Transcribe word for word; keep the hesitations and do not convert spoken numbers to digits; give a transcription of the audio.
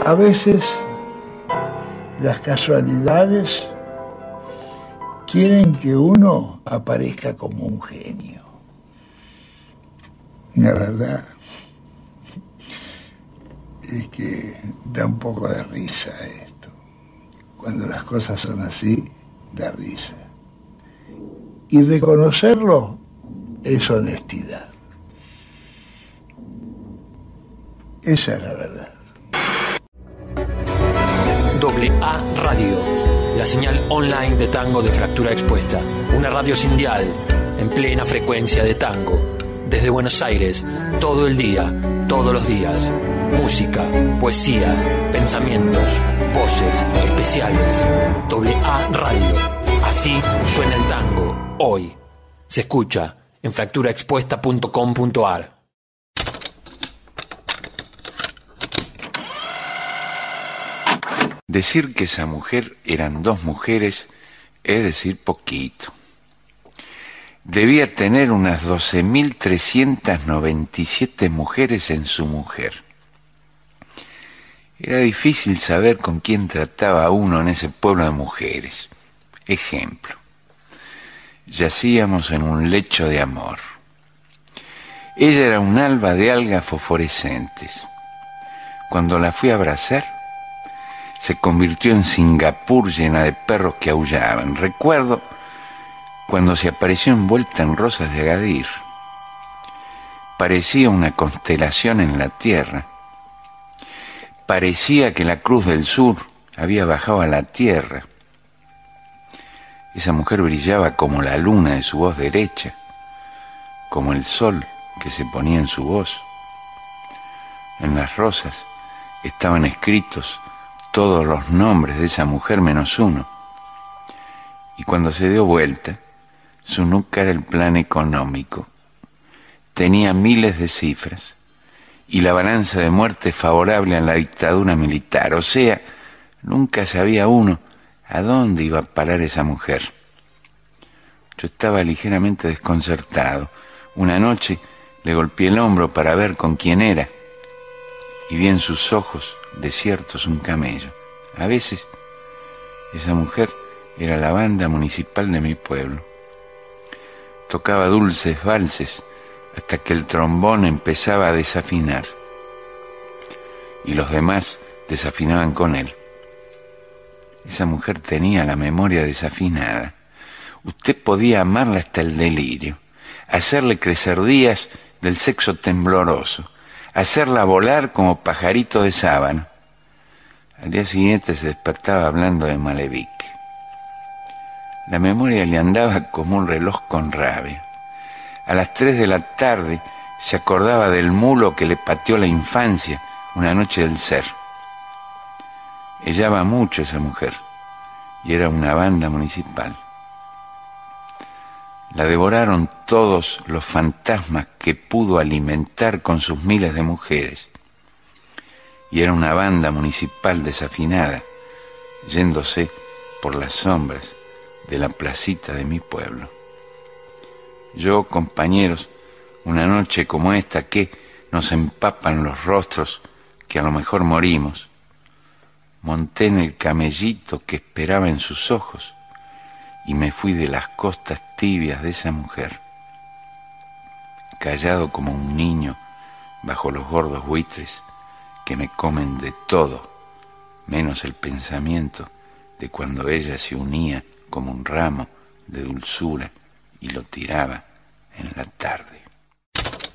A veces las casualidades quieren que uno aparezca como un genio. La verdad es que da un poco de risa esto. Cuando las cosas son así, da risa. Y reconocerlo es honestidad. Esa es la verdad. Doble A Radio, la señal online de tango de Fractura Expuesta. Una radio sin dial, en plena frecuencia de tango. Desde Buenos Aires, todo el día, todos los días. Música, poesía, pensamientos, voces especiales. Doble A Radio. Así suena el tango hoy. Se escucha en fractura expuesta punto com punto a r. Decir que esa mujer eran dos mujeres es decir poquito. Debía tener unas doce mil trescientas noventa y siete mujeres en su mujer. Era difícil saber con quién trataba uno en ese pueblo de mujeres. Ejemplo. Yacíamos en un lecho de amor. Ella era un alba de algas fosforescentes. Cuando la fui a abrazar, se convirtió en Singapur llena de perros que aullaban. Recuerdo cuando se apareció envuelta en rosas de Agadir. Parecía una constelación en la tierra. Parecía que la Cruz del Sur había bajado a la tierra. Esa mujer brillaba como la luna de su voz derecha, como el sol que se ponía en su voz. En las rosas estaban escritos todos los nombres de esa mujer menos uno. Y cuando se dio vuelta, su nuca era el plan económico. Tenía miles de cifras y la balanza de muerte favorable a la dictadura militar. O sea, nunca sabía uno a dónde iba a parar esa mujer. Yo estaba ligeramente desconcertado. Una noche le golpeé el hombro para ver con quién era y vi en sus ojos desiertos un camello. A veces esa mujer era la banda municipal de mi pueblo. Tocaba dulces valses hasta que el trombón empezaba a desafinar y los demás desafinaban con él. Esa mujer tenía la memoria desafinada. Usted podía amarla hasta el delirio, hacerle crecer días del sexo tembloroso, hacerla volar como pajarito de sábana. Al día siguiente se despertaba hablando de Malevich. La memoria le andaba como un reloj con rabia. A las tres de la tarde se acordaba del mulo que le pateó la infancia una noche del ser. Ella amaba mucho a esa mujer y era una banda municipal. La devoraron todos los fantasmas que pudo alimentar con sus miles de mujeres. Y era una banda municipal desafinada, yéndose por las sombras de la placita de mi pueblo. Yo, compañeros, una noche como esta que nos empapan los rostros, que a lo mejor morimos, monté en el camellito que esperaba en sus ojos y me fui de las costas tibias de esa mujer, callado como un niño bajo los gordos buitres que me comen de todo, menos el pensamiento de cuando ella se unía como un ramo de dulzura y lo tiraba en la tarde.